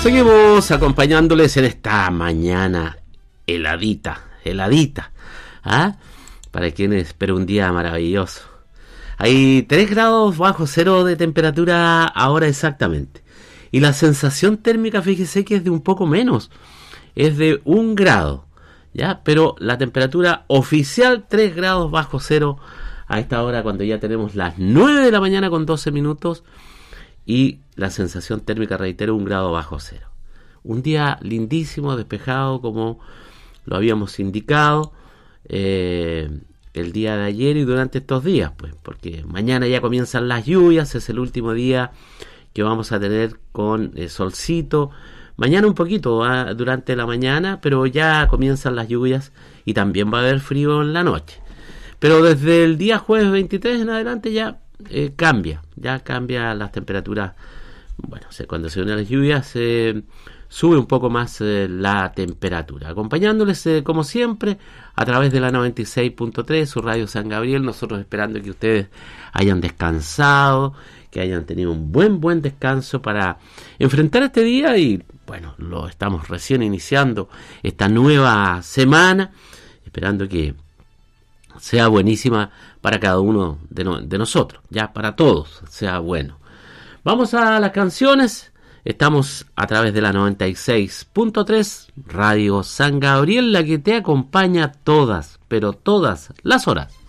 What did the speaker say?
Seguimos acompañándoles en esta mañana heladita, ¿ah? Para quienes espera un día maravilloso. Hay 3 grados bajo cero de temperatura ahora exactamente. Y la sensación térmica, fíjese que es de un poco menos. Es de 1 grado, ¿ya? Pero la temperatura oficial 3 grados bajo cero a esta hora, cuando ya tenemos las 9 de la mañana con 12 minutos. Y la sensación térmica, reitero, 1 grado bajo cero. Un día lindísimo, despejado, como lo habíamos indicado el día de ayer y durante estos días, pues, porque mañana ya comienzan las lluvias, es el último día que vamos a tener con solcito. Mañana un poquito durante la mañana, pero ya comienzan las lluvias y también va a haber frío en la noche. Pero desde el día jueves 23 en adelante ya cambia las temperaturas. Bueno, cuando se unen las lluvias sube un poco más la temperatura. Acompañándoles como siempre a través de la 96.3, su radio San Gabriel, nosotros esperando que ustedes hayan descansado, que hayan tenido un buen descanso para enfrentar este día. Y bueno, lo estamos recién iniciando esta nueva semana, esperando que sea buenísima para cada uno de nosotros, ya para todos sea bueno. Vamos a las canciones. Estamos a través de la 96.3 Radio San Gabriel, la que te acompaña todas, pero todas las horas.